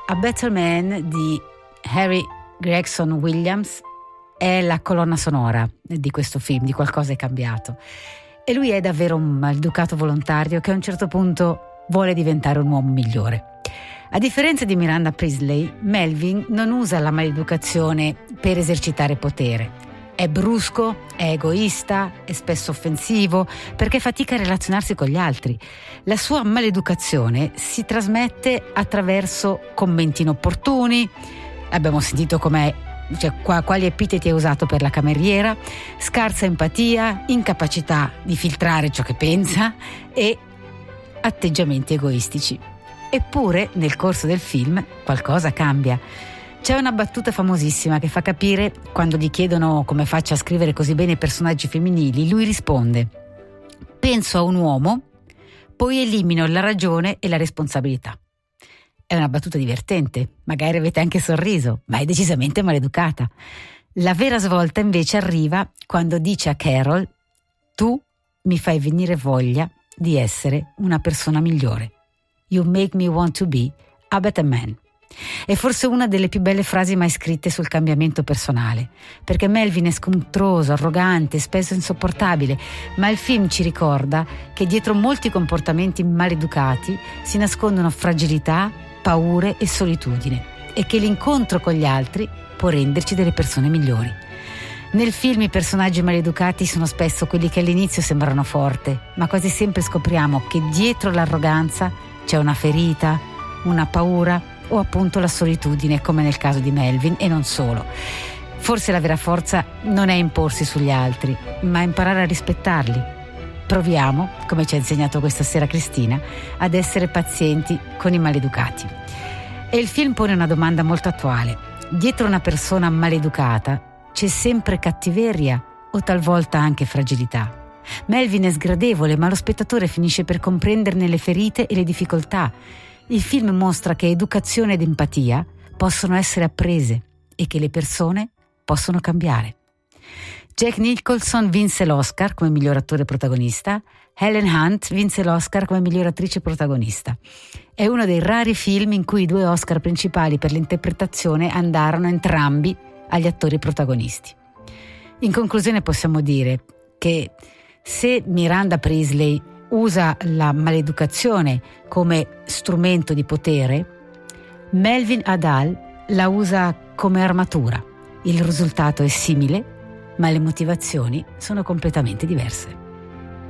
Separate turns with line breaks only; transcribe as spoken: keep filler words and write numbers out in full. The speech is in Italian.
A Better Man di Harry Gregson Williams è la colonna sonora di questo film, di Qualcosa è cambiato. E lui è davvero un maleducato volontario che a un certo punto vuole diventare un uomo migliore. A differenza di Miranda Priestley, Melvin non usa la maleducazione per esercitare potere. È brusco, è egoista, è spesso offensivo perché fatica a relazionarsi con gli altri. La sua maleducazione si trasmette attraverso commenti inopportuni. Abbiamo sentito com'è, cioè, qua, quali epiteti è usato per la cameriera, scarsa empatia, incapacità di filtrare ciò che pensa e atteggiamenti egoistici. Eppure, nel corso del film, qualcosa cambia. C'è una battuta famosissima che fa capire, quando gli chiedono come faccia a scrivere così bene i personaggi femminili, lui risponde: penso a un uomo, poi elimino la ragione e la responsabilità. È una battuta divertente, magari avete anche sorriso, ma è decisamente maleducata. La vera svolta invece arriva quando dice a Carol: tu mi fai venire voglia di essere una persona migliore. You make me want to be a better man. È forse una delle più belle frasi mai scritte sul cambiamento personale, perché Melvin è scontroso, arrogante, spesso insopportabile, ma il film ci ricorda che dietro molti comportamenti maleducati si nascondono fragilità, paure e solitudine, e che l'incontro con gli altri può renderci delle persone migliori. Nel film i personaggi maleducati sono spesso quelli che all'inizio sembrano forti, ma quasi sempre scopriamo che dietro l'arroganza c'è una ferita, una paura o appunto la solitudine, come nel caso di Melvin, e non solo. Forse la vera forza non è imporsi sugli altri, ma imparare a rispettarli. Proviamo, come ci ha insegnato questa sera Cristina, ad essere pazienti con i maleducati. E il film pone una domanda molto attuale. Dietro una persona maleducata c'è sempre cattiveria o talvolta anche fragilità? Melvin è sgradevole, ma lo spettatore finisce per comprenderne le ferite e le difficoltà. Il film mostra che educazione ed empatia possono essere apprese e che le persone possono cambiare. Jack Nicholson vinse l'Oscar come miglior attore protagonista, Helen Hunt vinse l'Oscar come miglior attrice protagonista. È uno dei rari film in cui i due Oscar principali per l'interpretazione andarono entrambi agli attori protagonisti. In conclusione possiamo dire che se Miranda Priestley usa la maleducazione come strumento di potere, Melvin Udall la usa come armatura. Il risultato è simile, ma le motivazioni sono completamente diverse.